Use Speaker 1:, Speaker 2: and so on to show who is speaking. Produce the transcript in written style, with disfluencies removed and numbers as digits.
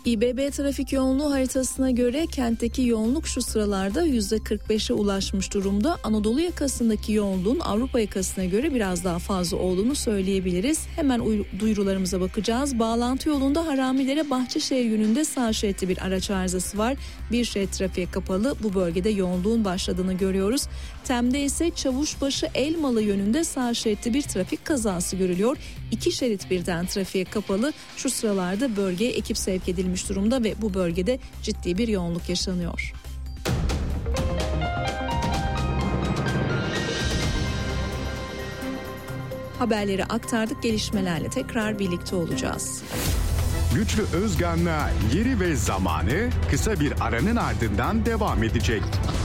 Speaker 1: İBB trafik yoğunluğu haritasına göre kentteki yoğunluk şu sıralarda %45'e ulaşmış durumda. Anadolu yakasındaki yoğunluğun Avrupa yakasına göre biraz daha fazla olduğunu söyleyebiliriz. Hemen duyurularımıza bakacağız. Bağlantı yolunda Haramilere Bahçeşehir yönünde sağ şeritli bir araç arızası var. Bir şerit trafiğe kapalı. Bu bölgede yoğunluğun başladığını görüyoruz. Tem'de ise Çavuşbaşı Elmalı yönünde sağ şeritli bir trafik kazası görülüyor. 2 şerit birden trafiğe kapalı. Şu sıralarda bölgeye ekip sevk edilmiş durumda ve bu bölgede ciddi bir yoğunluk yaşanıyor. Haberleri aktardık, gelişmelerle tekrar birlikte olacağız.
Speaker 2: Güçlü Özgan'la Yeri ve Zamanı kısa bir aranın ardından devam edecek.